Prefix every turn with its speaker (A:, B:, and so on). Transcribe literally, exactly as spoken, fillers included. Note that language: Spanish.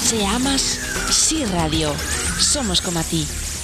A: Se amas, sí radio. Somos como a ti.